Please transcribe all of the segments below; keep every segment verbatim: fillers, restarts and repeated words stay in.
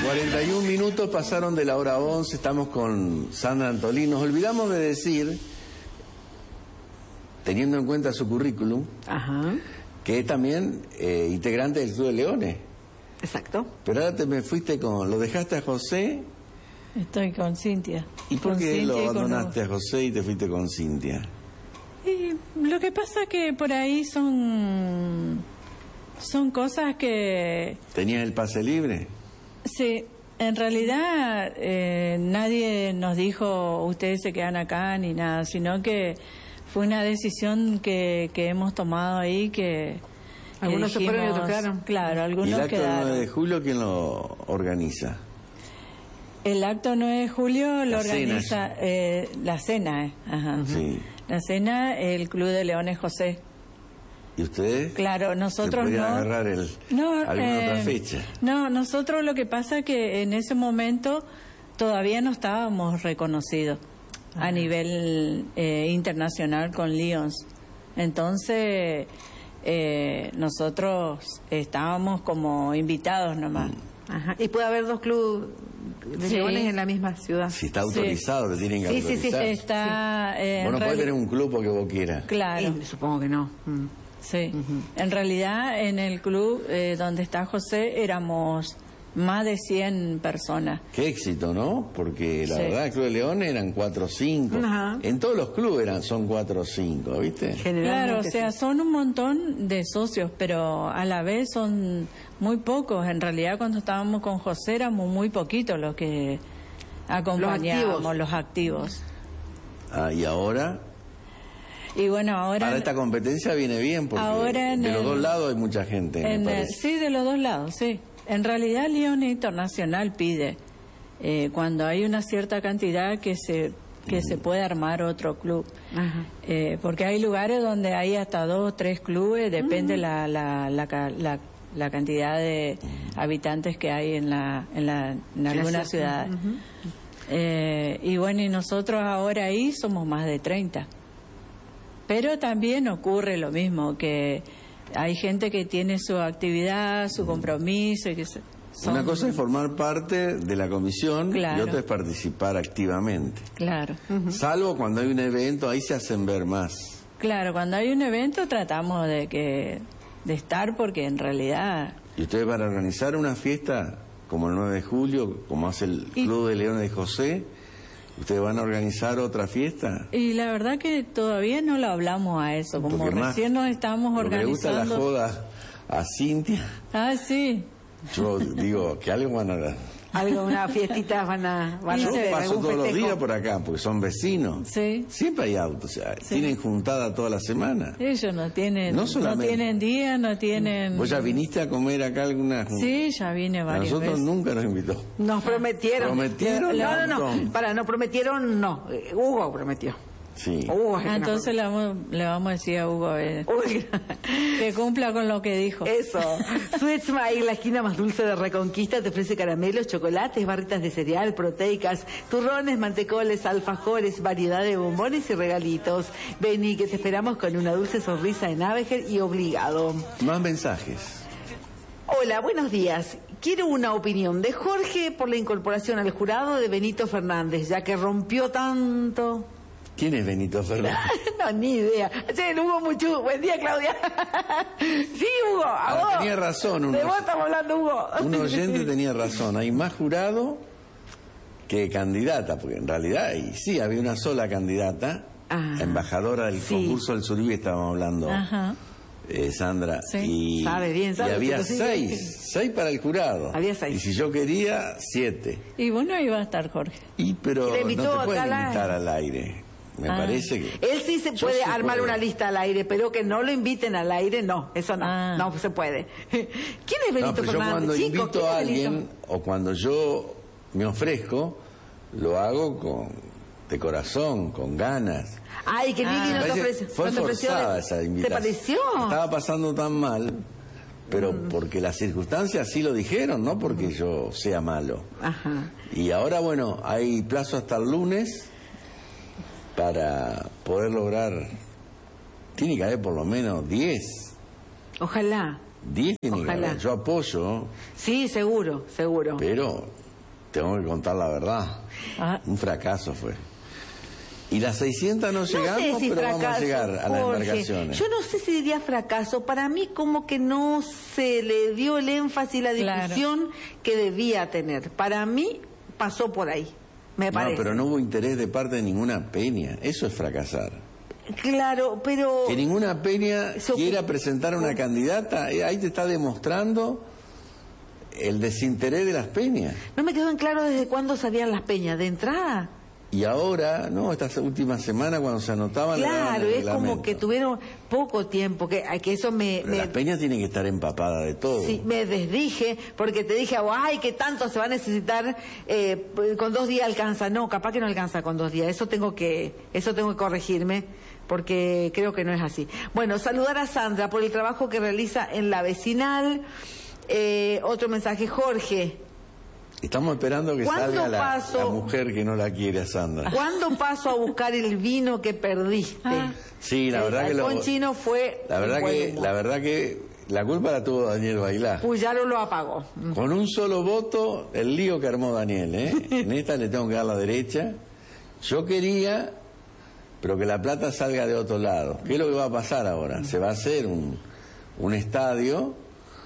cuarenta y un minutos pasaron de la hora once, estamos con Sandra Antolín. Nos olvidamos de decir, teniendo en cuenta su currículum, Ajá. que es también eh, integrante del Club de Leones. Exacto. Pero ahora te me fuiste con... ¿Lo dejaste a José? Estoy con Cintia. ¿Y por Con qué Cintia lo y con abandonaste Hugo. a José y te fuiste con Cintia? Y lo que pasa que por ahí son son cosas que ¿Tenías el pase libre? sí, en realidad eh, nadie nos dijo ustedes se quedan acá ni nada, sino que fue una decisión que, que hemos tomado ahí que, que Algunos se fueron y dijimos, otros quedaron. Claro, ¿Y el algunos acto del quedaron. nueve de julio quién lo organiza? El acto nueve de julio lo La cena. organiza eh, la cena, eh, ajá. Sí. La cena, el Club de Leones José. ¿Y ustedes? Claro, nosotros ¿Se podían no. agarrar el, No, alguna eh, otra fecha? No, nosotros lo que pasa es que en ese momento todavía no estábamos reconocidos a nivel eh, internacional con Lions. Entonces, eh, nosotros estábamos como invitados nomás. Ajá. Y puede haber dos clubes de Sí. leones en la misma ciudad. Si está autorizado, te tienen que Sí, sí, sí, autorizar. Está, eh, Vos no en podés reali- tener un club porque vos quieras. Claro. Y supongo que no. Mm. Sí, en realidad en el club eh, donde está José éramos más de cien personas. Qué éxito, ¿no? Porque la Sí. verdad, el Club de Leones eran cuatro o cinco. Ajá. En todos los clubes eran, son cuatro o cinco, ¿viste? Generalmente Claro, o sea, sí. son un montón de socios, pero a la vez son muy pocos. En realidad cuando estábamos con José éramos muy poquitos los que acompañábamos, los activos. Ah, y ahora, Y bueno, ahora... para esta competencia viene bien, porque Ahora en de los el- dos lados hay mucha gente, me En el- parece. sí, de los dos lados, sí. En realidad, Leones Internacional pide, eh, cuando hay una cierta cantidad, que se que se puede armar otro club. Ajá. Eh, porque hay lugares donde hay hasta dos o tres clubes, depende la, la, la, ca- la, la cantidad de habitantes que hay en, la, en, la, en algunas ciudad. ciudades. Ujú. Eh, y bueno, y nosotros ahora ahí somos más de treinta. Pero también ocurre lo mismo, que hay gente que tiene su actividad, su compromiso. Y que se- son- Una cosa es formar parte de la comisión y Claro. otra es participar activamente. Claro, Salvo cuando hay un evento, ahí se hacen ver más. claro, cuando hay un evento tratamos de que de estar porque en realidad... ¿Y ustedes van a organizar una fiesta como el nueve de julio, como hace el Y- Club de Leones de José? ¿Ustedes van a organizar otra fiesta? Y la verdad que todavía no lo hablamos a eso, como Porque más- recién nos estamos Lo que le gusta la organizando. joda a Cintia, Ah, sí. yo digo que algo van a... Algo, una fiestita van a, van a Y Yo se- hacer, paso algún todos los festejo. días por acá, porque son vecinos. Sí. Siempre hay autos, o sea, Sí. tienen juntada toda la semana. Ellos no tienen, No no, solamente. tienen día, no tienen... ¿Vos ya viniste a comer acá alguna? Sí, ya vine A varias nosotros veces. nunca nos invitó. Nos prometieron. Prometieron No, un no, montón. no. Para, no prometieron, no. Eh, Hugo prometió. Sí. Hugo es el Ah, que nos entonces le vamos, le vamos a decir a Hugo eh, Uy, que cumpla con lo que dijo. eso. Sweet Smile, la esquina más dulce de Reconquista, te ofrece caramelos, chocolates, barritas de cereal, proteicas, turrones, mantecoles, alfajores, variedad de bombones y regalitos. Vení, que te esperamos con una dulce sonrisa en Abeger y obligado. Más mensajes. Hola, buenos días. Quiero una opinión de Jorge por la incorporación al jurado de Benito Fernández, ya que rompió tanto. ¿Quién es Benito Fernández? No, ni idea. Che, Hugo Muchu. Buen día, Claudia. Sí, Hugo, a Ah, vos. tenía razón, uno- De vos estamos hablando, Hugo. Un oyente tenía razón, hay más jurado que candidata, porque en realidad, y sí, había una sola candidata, Ah, embajadora del sí. concurso del Surubí, estábamos hablando, Ajá. eh, Sandra, Sí. y, Sabe bien, sabe, y había chico, sí. seis, seis para el jurado. Había seis. Y si yo quería, siete. Y bueno, iba a estar Jorge. Y pero Y le invitó no te acá pueden al aire. invitar al aire. Me Ah. parece que... Él sí se Yo puede sí armar puedo. una lista al aire, pero que no lo inviten al aire, no, eso no, Ah. no se puede. ¿Quién es Benito No, pero yo Fernández? cuando Chico, invito ¿quién a es Benito? alguien o cuando yo me ofrezco, lo hago con de corazón, con ganas. Ay, que Lili Ah. no te Parece- ofreció. fue no te ofreció de- forzada esa ¿Te invitación. pareció? Estaba pasando tan mal, pero Mm. porque las circunstancias sí lo dijeron, no porque yo sea malo. Ajá. Y ahora, bueno, hay plazo hasta el lunes para poder lograr... Tiene que haber por lo menos diez. Ojalá. diez tiene que Ojalá. haber. Yo apoyo, Sí, seguro, seguro. pero tengo que contar la verdad. Ah. Un fracaso fue. Y las seiscientas no No llegamos, sé si pero vamos a fracaso, llegar a las Jorge. embarcaciones. Yo no sé si diría fracaso. Para mí como que no se le dio el énfasis y la difusión que debía tener. Para mí pasó por ahí, me No, parece. pero no hubo interés de parte de ninguna peña. Eso es fracasar. Claro, pero... Que ninguna peña Eso- quiera presentar una candidata, eh, ahí te está demostrando el desinterés de las peñas. No me quedó en claro desde cuándo sabían las peñas. ¿De entrada? Y ahora, no, estas últimas semanas cuando se anotaban... le daban Claro, el es como reglamento. que tuvieron poco tiempo, que, que eso me... Pero me las peñas tienen que estar empapadas de todo. Sí, me desdije porque te dije, ay, que tanto se va a necesitar, eh, con dos días alcanza. No, capaz que no alcanza con dos días. Eso tengo que, eso tengo que corregirme porque creo que no es así. Bueno, saludar a Sandra por el trabajo que realiza en la vecinal. Eh, otro mensaje, Jorge. Estamos esperando que ¿Cuándo salga la, paso? la mujer que no la quiere a Sandra. ¿Cuándo paso a buscar el vino que perdiste? Ah. Sí, la verdad el que lo... halcón chino fue... La verdad un buen que, humor. la verdad que la culpa la tuvo Daniel Bailá. Puyaro lo apagó. Con un solo voto, el lío que armó Daniel, ¿eh? En esta le tengo que dar la derecha. Yo quería, pero que la plata salga de otro lado. ¿Qué es lo que va a pasar ahora? Se va a hacer un, un estadio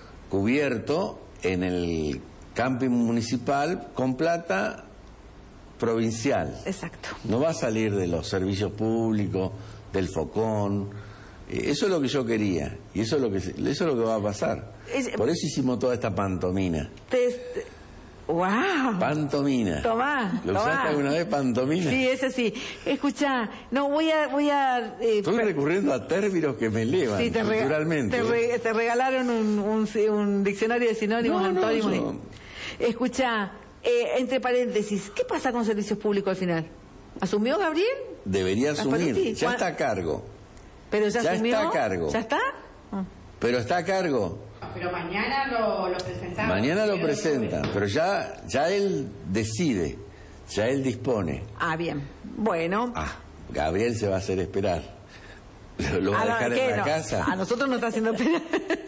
cubierto en el camping municipal con plata provincial. Exacto. No va a salir de los servicios públicos, del Focón. Eh, Eso es lo que yo quería. Y eso es lo que, se- eso es lo que va a pasar. Es- Por eso hicimos toda esta pantomina. Te- te- ¡Wow! Pantomina. Tomá, ¿Lo tomá. usaste alguna vez, pantomina? Sí, ese sí. Escucha, no, voy a... Voy a eh, Estoy per- recurriendo a términos que me elevan sí, te, rega- culturalmente. te, re- te regalaron un, un, un diccionario de sinónimos, No, no, antónimos. yo- Escucha, eh, entre paréntesis, ¿qué pasa con servicios públicos al final? ¿Asumió Gabriel? Debería asumir. Rafael, Ya ¿cuál- está a cargo. ¿Pero ya, Ya asumió? está a cargo. ¿Ya está? Ah. Pero está a cargo. Pero mañana lo, lo presentamos. Mañana lo Pero presenta. después- Pero ya, ya él decide. Ya él dispone. Ah, bien. Bueno. Ah, Gabriel se va a hacer esperar. ¿Lo, lo va a Ah, no, dejar ¿qué? en la No, casa? a nosotros nos está haciendo pena.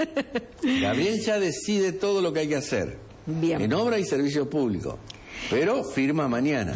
Gabriel ya decide todo lo que hay que hacer. Bien. En obra y servicio público. Pero firma mañana.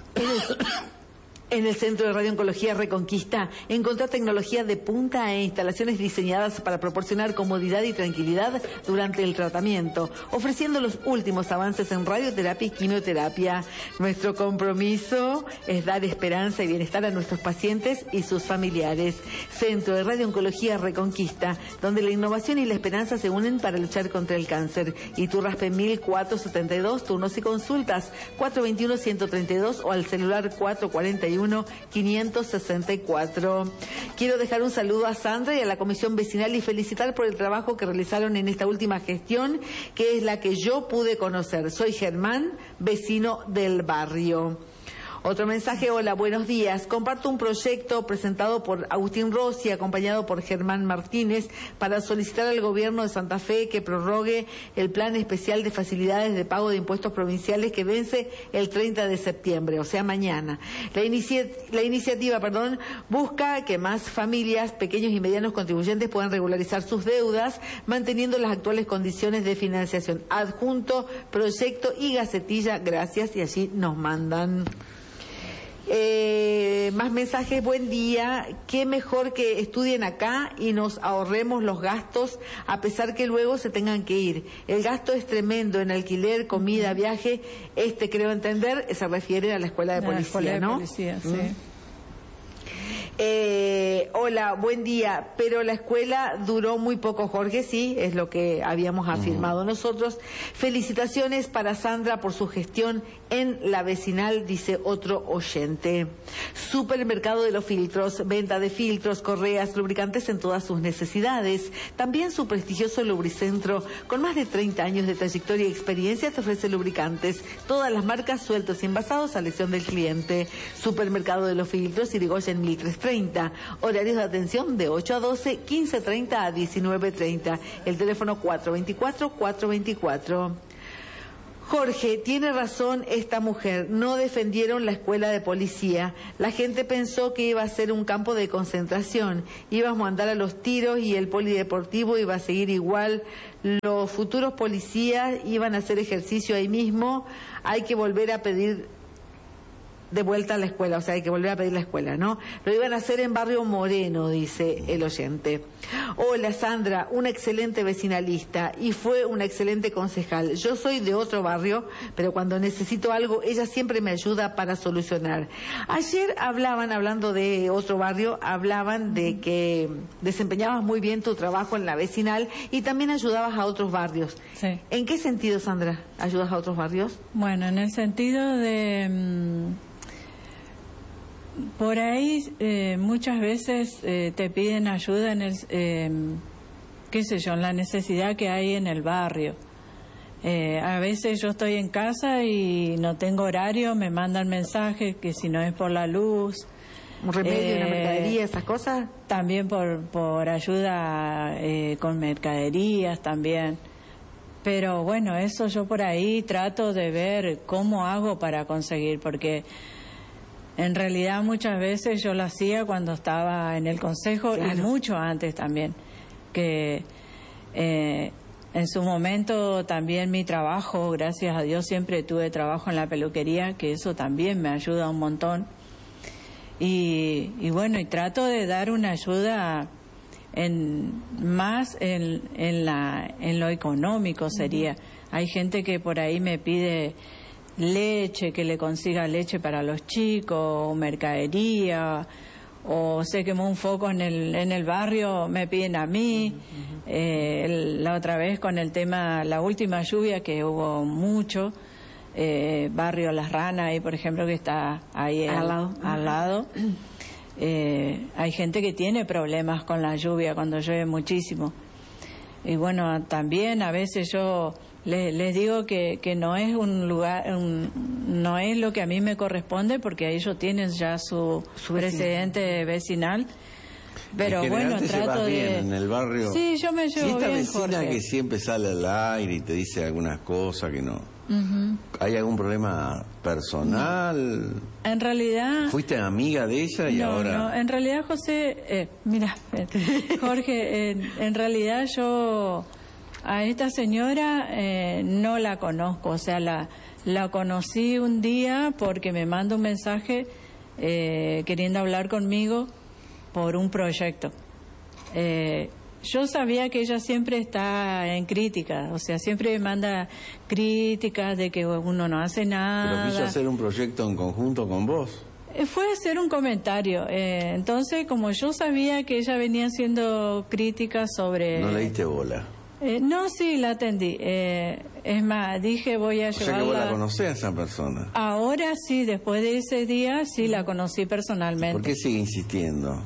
En el Centro de Radiooncología Reconquista encontrá tecnología de punta e instalaciones diseñadas para proporcionar comodidad y tranquilidad durante el tratamiento, ofreciendo los últimos avances en radioterapia y quimioterapia. Nuestro compromiso es dar esperanza y bienestar a nuestros pacientes y sus familiares. Centro de Radiooncología Reconquista, donde la innovación y la esperanza se unen para luchar contra el cáncer. Iturraspe mil cuatrocientos setenta y dos, turnos y consultas cuatro dos uno, uno tres dos o al celular cuatro cuatro uno, cinco seis cuatro. Quiero dejar un saludo a Sandra y a la comisión vecinal y felicitar por el trabajo que realizaron en esta última gestión, que es la que yo pude conocer. Soy Germán, vecino del barrio. Otro mensaje, hola, buenos días. Comparto un proyecto presentado por Agustín Rossi, acompañado por Germán Martínez, para solicitar al gobierno de Santa Fe que prorrogue el plan especial de facilidades de pago de impuestos provinciales que vence el treinta de septiembre, o sea, mañana. La, inicia- la iniciativa, perdón, busca que más familias, pequeños y medianos contribuyentes puedan regularizar sus deudas, manteniendo las actuales condiciones de financiación. Adjunto, proyecto y gacetilla, gracias, y allí nos mandan. Eh, más mensajes, buen día. Qué mejor que estudien acá y nos ahorremos los gastos, a pesar que luego se tengan que ir. El gasto es tremendo en alquiler, comida, viaje. Este, creo entender, se refiere a la escuela de La policía, escuela de ¿no? policía, sí. Mm. Eh, hola, buen día. Pero la escuela duró muy poco, Jorge, sí, es lo que habíamos afirmado nosotros. Felicitaciones para Sandra por su gestión en la vecinal, dice otro oyente. Supermercado de los filtros, venta de filtros, correas, lubricantes en todas sus necesidades. También su prestigioso lubricentro, con más de treinta años de trayectoria y experiencia, te ofrece lubricantes, todas las marcas, sueltos y envasados a elección del cliente. Supermercado de los filtros, Irigoyen mil trescientos treinta. Horarios de atención de ocho a doce, quince treinta a diecinueve treinta. El teléfono cuatro dos cuatro, cuatro dos cuatro. Jorge, tiene razón esta mujer, no defendieron la escuela de policía. La gente pensó que iba a ser un campo de concentración, íbamos a andar a los tiros y el polideportivo iba a seguir igual. Los futuros policías iban a hacer ejercicio ahí mismo, hay que volver a pedir de vuelta a la escuela, o sea, hay que volver a pedir la escuela, ¿no? Lo iban a hacer en Barrio Moreno, dice el oyente. Hola Sandra, una excelente vecinalista y fue una excelente concejal. Yo soy de otro barrio, pero cuando necesito algo, ella siempre me ayuda para solucionar. Ayer hablaban, hablando de otro barrio, hablaban de que desempeñabas muy bien tu trabajo en la vecinal y también ayudabas a otros barrios. Sí. ¿En qué sentido, Sandra, ayudas a otros barrios? Bueno, en el sentido de... Mmm, por ahí eh, muchas veces eh, te piden ayuda en el, eh, qué sé yo, en la necesidad que hay en el barrio. Eh, a veces yo estoy en casa y no tengo horario, me mandan mensajes que si no es por la luz. ¿Un remedio, eh, una mercadería, esas cosas? También por, por ayuda eh, con mercaderías también. Pero bueno, eso yo por ahí trato de ver cómo hago para conseguir, porque... En realidad muchas veces yo lo hacía cuando estaba en el consejo, claro, y mucho antes también, que eh, en su momento también mi trabajo, gracias a Dios siempre tuve trabajo en la peluquería, que eso también me ayuda un montón. Y, y bueno, y trato de dar una ayuda en más en, en, la, en lo económico sería. Uh-huh. Hay gente que por ahí me pide... leche, que le consiga leche para los chicos, o mercadería, o se quemó un foco en el en el barrio, me piden a mí. Uh-huh. eh, el, la otra vez con el tema, la última lluvia que hubo mucho, eh, barrio Las Ranas, ahí por ejemplo, que está ahí al, al lado, al lado. Eh, hay gente que tiene problemas con la lluvia cuando llueve muchísimo. Y bueno, también a veces yo... Les, les digo que, que no es un lugar, un, no es lo que a mí me corresponde, porque ellos tienen ya su, su precedente vecinal. Pero en bueno, te trato de... bien en el barrio. Sí, yo me llevo si esta bien, vecina Jorge, que siempre sale al aire y te dice algunas cosas que no... Uh-huh. ¿Hay algún problema personal? En realidad... ¿Fuiste amiga de ella y no, ahora...? No, en realidad, José... Eh, mira, Jorge, en, en realidad yo... A esta señora eh, no la conozco, o sea, la, la conocí un día porque me manda un mensaje eh, queriendo hablar conmigo por un proyecto. Eh, yo sabía que ella siempre está en crítica, o sea, siempre me manda críticas de que uno no hace nada. ¿Pero quiso hacer un proyecto en conjunto con vos? Eh, fue hacer un comentario. Eh, entonces, como yo sabía que ella venía haciendo críticas sobre... ¿No le diste bola? Eh, no, sí, la atendí. Eh, es más, dije voy a o llevarla... O sea que vos la conocés a esa persona. Ahora sí, después de ese día, sí la conocí personalmente. ¿Por qué sigue insistiendo?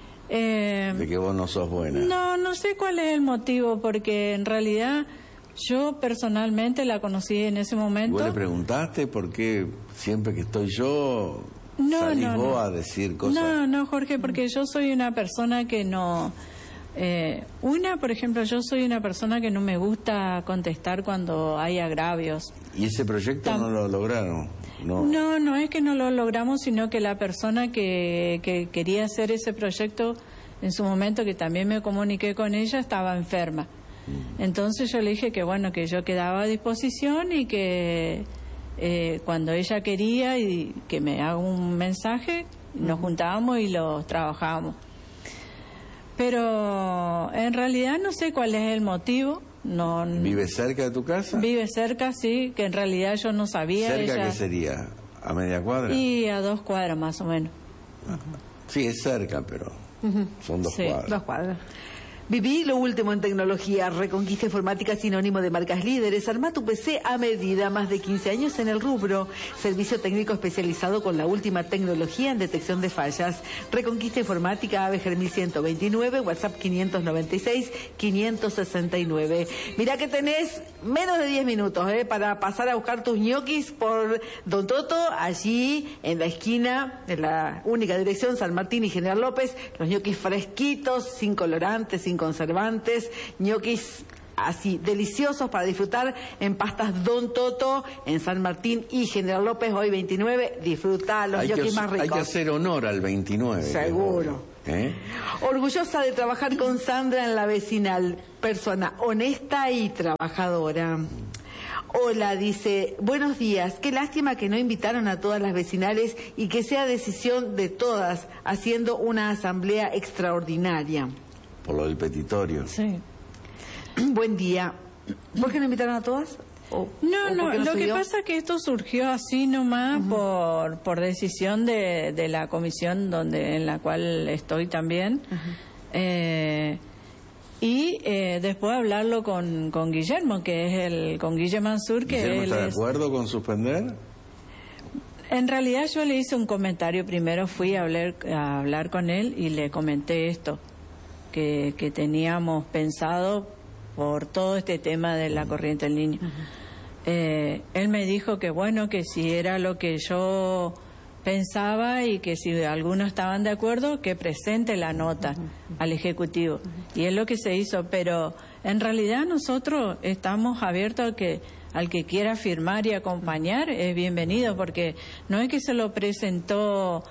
Eh, de que vos no sos buena. No, no sé cuál es el motivo, porque en realidad yo personalmente la conocí en ese momento. ¿Vos le preguntaste por qué siempre que estoy yo no, salís no, vos no. a decir cosas? No, no, Jorge, porque yo soy una persona que no... Eh, una, por ejemplo, yo soy una persona que no me gusta contestar cuando hay agravios. ¿Y ese proyecto Tam- no lo lograron? No. no, no es que no lo logramos, sino que la persona que, que quería hacer ese proyecto, en su momento que también me comuniqué con ella, estaba enferma. Mm. Entonces yo le dije que bueno, que yo quedaba a disposición y que eh, cuando ella quería y que me haga un mensaje, mm. nos juntábamos y los trabajábamos. Pero en realidad no sé cuál es el motivo. No, ¿Vive cerca de tu casa? Vive cerca, sí, que en realidad yo no sabía. ¿Cerca ella... qué sería? ¿A media cuadra? Y a dos cuadras más o menos. Sí, es cerca, pero uh-huh. son dos sí, cuadras. Dos cuadras. Viví lo último en tecnología, Reconquista Informática sinónimo de marcas líderes. Arma tu P C a medida, más de quince años en el rubro. Servicio técnico especializado con la última tecnología en detección de fallas. Reconquista Informática, Avejer mil ciento veintinueve, WhatsApp quinientos noventa y seis, quinientos sesenta y nueve. Mirá que tenés menos de diez minutos eh, para pasar a buscar tus ñoquis por Don Toto, allí en la esquina, en la única dirección, San Martín y General López. Los ñoquis fresquitos, sin colorantes, sin conservantes, ñoquis así, deliciosos para disfrutar en pastas Don Toto, en San Martín y General López, hoy veintinueve. Disfruta los ñoquis más ricos. Hay que hacer honor al veintinueve. Seguro. ¿Eh? Orgullosa de trabajar con Sandra en la vecinal, persona honesta y trabajadora. Hola, dice, buenos días, qué lástima que no invitaron a todas las vecinales y que sea decisión de todas, haciendo una asamblea extraordinaria. Por lo del petitorio. Sí. Buen día. ¿Por qué no invitaron a todas? ¿O, no, o no, no lo que dio? pasa es que esto surgió así nomás uh-huh. por, por decisión de, de la comisión donde en la cual estoy también. Uh-huh. Eh... Y eh, después hablarlo con, con Guillermo, que es el con Guillermo Mansur, que ¿Guillermo él está de es... acuerdo con suspender? En realidad yo le hice un comentario, primero fui a hablar, a hablar con él y le comenté esto, que, que teníamos pensado por todo este tema de la corriente del niño. Uh-huh. eh, él me dijo que bueno, que si era lo que yo pensaba y que si algunos estaban de acuerdo, que presente la nota uh-huh. al Ejecutivo. Uh-huh. Y es lo que se hizo, pero en realidad nosotros estamos abiertos a que al que quiera firmar y acompañar es bienvenido, porque no es que se lo presentó,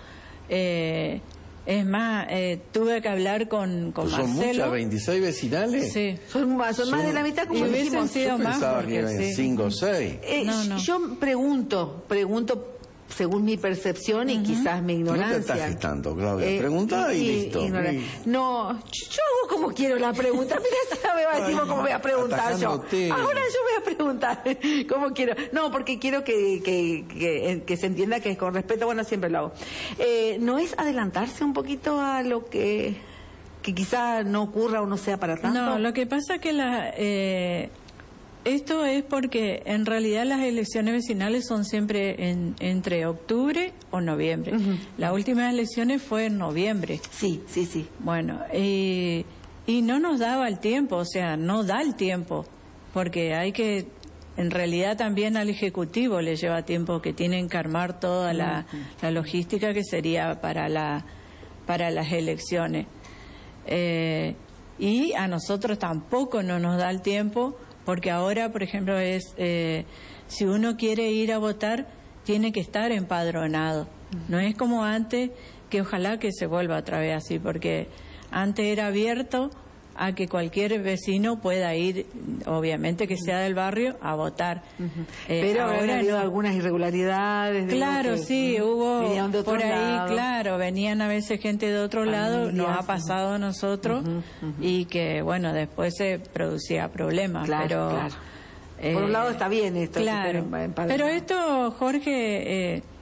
eh, es más, eh, tuve que hablar con, con pues son Marcelo. Muchas, veintiséis vecinales. Sí. Son, más, son, son más de la mitad, como y dijimos. Sido Yo más pensaba que eran sí. cinco o seis. Eh, no, no. Yo pregunto, pregunto según mi percepción y uh-huh. quizás mi ignorancia. No te estás gestando, Claudia. Eh, Preguntá y, y, y listo. Y... No, yo, yo hago como quiero la pregunta. Mira, ya me va a decir cómo voy a preguntar yo. Ahora yo voy a preguntar cómo quiero. No, porque quiero que, que, que, que se entienda que con respeto, bueno, siempre lo hago. Eh, ¿No es adelantarse un poquito a lo que, que quizá no ocurra o no sea para tanto? No, lo que pasa que la... Eh... Esto es porque en realidad las elecciones vecinales son siempre en, entre octubre o noviembre. Uh-huh. Las últimas elecciones fue en noviembre. Sí, sí, sí. Bueno, y, y no nos daba el tiempo, o sea, no da el tiempo, porque hay que, en realidad también al Ejecutivo le lleva tiempo, que tienen que armar toda la, uh-huh. la logística que sería para, la, para las elecciones. Eh, y a nosotros tampoco no nos da el tiempo. Porque ahora, por ejemplo, es eh, si uno quiere ir a votar, tiene que estar empadronado. No es como antes, que ojalá que se vuelva otra vez así, porque antes era abierto a que cualquier vecino pueda ir, obviamente que sea del barrio, a votar. Uh-huh. eh, Pero ahora ha habido no. algunas irregularidades. Claro, que, sí, uh, hubo por ahí, lado. claro, venían a veces gente de otro Familias, lado, nos ha pasado a nosotros, uh-huh, uh-huh. y que, bueno, después se producía problemas. Claro, pero claro. Eh, por un lado está bien esto. Claro, pero esto, Jorge... Eh,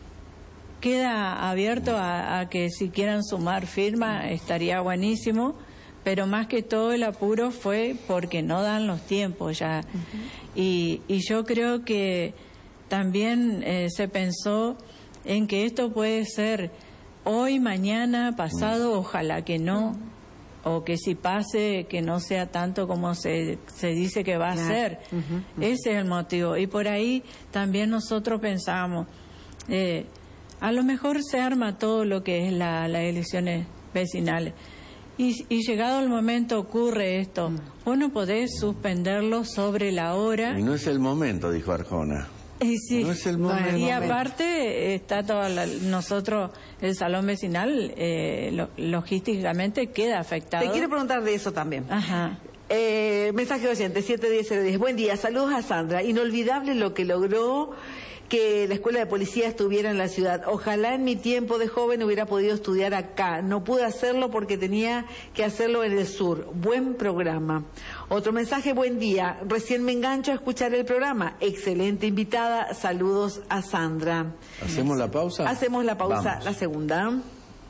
queda abierto a, a que si quieran sumar firma, estaría buenísimo, pero más que todo el apuro fue porque no dan los tiempos ya. Uh-huh. y, y yo creo que también eh, se pensó en que esto puede ser hoy, mañana, pasado, uh-huh. ojalá que no, uh-huh. o que si pase, que no sea tanto como se, se dice que va a claro. ser. Uh-huh. Uh-huh. Ese es el motivo. Y por ahí también nosotros pensamos... Eh, a lo mejor se arma todo lo que es la, las elecciones vecinales. Y, y llegado el momento ocurre esto. Vos no podés suspenderlo sobre la hora. Y no es el momento, dijo Arjona. Y sí, no es el momento. Y aparte está toda la, nosotros, el salón vecinal, eh, lo, logísticamente queda afectado. Te quiero preguntar de eso también. Ajá. Eh, mensaje oyente, siete diez cero diez. Buen día, saludos a Sandra. Inolvidable lo que logró que la escuela de policía estuviera en la ciudad. Ojalá en mi tiempo de joven hubiera podido estudiar acá. No pude hacerlo porque tenía que hacerlo en el sur. Buen programa. Otro mensaje, buen día. Recién me engancho a escuchar el programa. Excelente invitada. Saludos a Sandra. ¿Hacemos la pausa? Hacemos la pausa, Vamos. La segunda.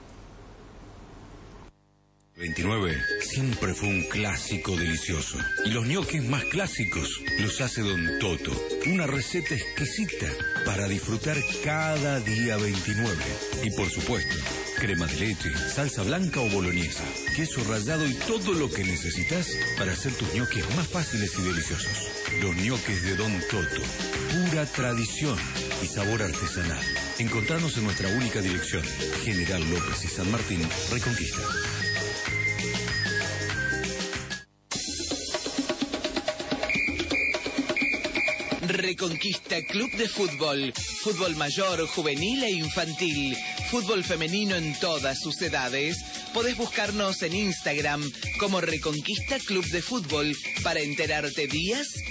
veintinueve siempre fue un clásico delicioso. Y los ñoquis más clásicos los hace Don Toto. Una receta exquisita para disfrutar cada día veintinueve. Y por supuesto, crema de leche, salsa blanca o boloñesa, queso rallado y todo lo que necesitas para hacer tus ñoquis más fáciles y deliciosos. Los ñoquis de Don Toto. Pura tradición y sabor artesanal. Encontrarnos en nuestra única dirección, General López y San Martín, Reconquista. Reconquista Club de Fútbol. Fútbol mayor, juvenil e infantil. Fútbol femenino en todas sus edades. Podés buscarnos en Instagram como Reconquista Club de Fútbol para enterarte días